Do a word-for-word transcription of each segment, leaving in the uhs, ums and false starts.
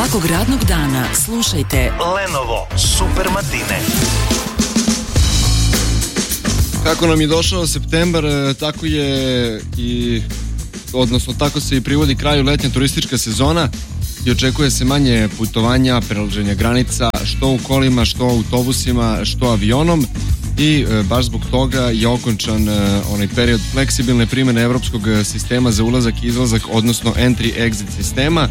Svakog radnog dana slušajte Lenovo Super Matine. Kako nam je došao septembar, tako je i, odnosno tako se i privodi kraju letnja turistička sezona i očekuje se manje putovanja, prelaženja granica, što u kolima, što autobusima, što avionom i e, baš zbog toga je okončan e, onaj period fleksibilne primjene evropskog sistema za ulazak i izlazak, odnosno entry-exit sistema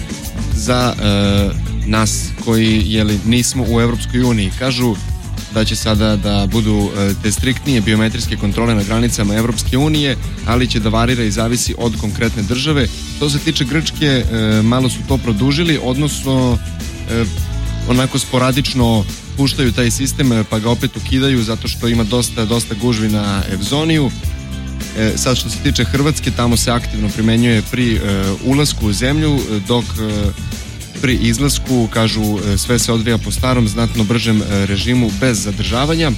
za e, nas koji jeli, nismo u Evropskoj uniji. Kažu da će sada da budu e, te striktnije biometrijske kontrole na granicama Evropske unije, ali će da varira i zavisi od konkretne države. Što se tiče Grčke, e, malo su to produžili, odnosno e, onako sporadično puštaju taj sistem, pa ga opet ukidaju zato što ima dosta, dosta gužvi na Evzoniju. E, sad što se tiče Hrvatske, tamo se aktivno primenjuje pri e, ulasku u zemlju, dok e, pri izlasku, kažu, sve se odvija po starom, znatno bržem režimu bez zadržavanja.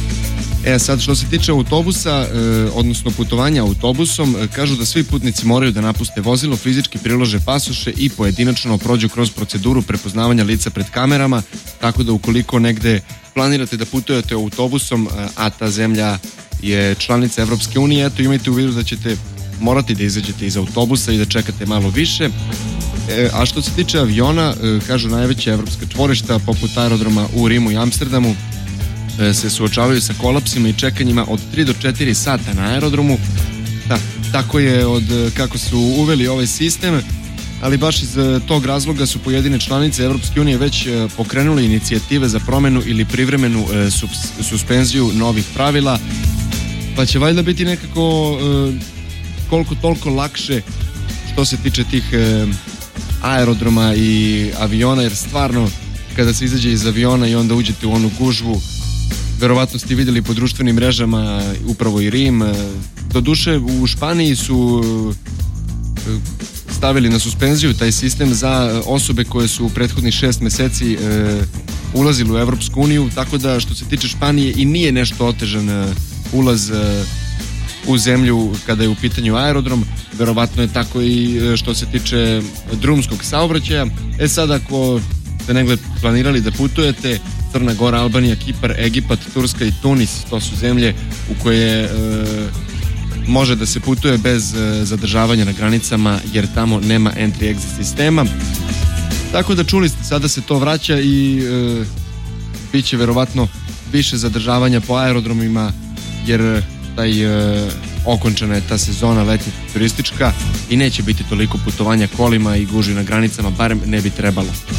E sad što se tiče autobusa, e, odnosno putovanja autobusom, e, kažu da svi putnici moraju da napuste vozilo, fizički prilože pasoše i pojedinačno prođu kroz proceduru prepoznavanja lica pred kamerama, tako da ukoliko negde planirate da putujete autobusom, a ta zemlja je članica Evropske unije, eto imajte u vidu da ćete morati da izađete iz autobusa i da čekate malo više. E, a što se tiče aviona, e, kažu najveća evropska čvorišta poput aerodroma u Rimu i Amsterdamu e, se suočavaju sa kolapsima i čekanjima od tri do četiri sata na aerodromu. Da, tako je od kako su uveli ovaj sistem, ali baš iz tog razloga su pojedine članice Evropske unije već e, pokrenuli inicijative za promenu ili privremenu e, sus, suspenziju novih pravila, pa će valjda biti nekako e, koliko toliko lakše što se tiče tih e, aerodroma i aviona, jer stvarno kada se izađe iz aviona i onda uđete u onu gužvu, verovatno ste vidjeli po društvenim mrežama upravo i Rim. Doduše u Španiji su stavili na suspenziju taj sistem za osobe koje su u prethodnih šest meseci e, ulazili u Evropsku uniju, tako da što se tiče Španije i nije nešto otežan e, ulaz e, u zemlju kada je u pitanju aerodrom. Verovatno je tako i što se tiče drumskog saobraćaja. E sad, ako ste negdje planirali da putujete, Crna Gora, Albanija, Kipar, Egipat, Turska i Tunis, to su zemlje u koje e, može da se putuje bez e, zadržavanja na granicama, jer tamo nema entry-exit sistema. Tako da čuli ste, sada se to vraća i e, bit će verovatno više zadržavanja po aerodromima, jer taj e, okončana je ta sezona letnja turistička i neće biti toliko putovanja kolima i gužvi na granicama, barem ne bi trebalo.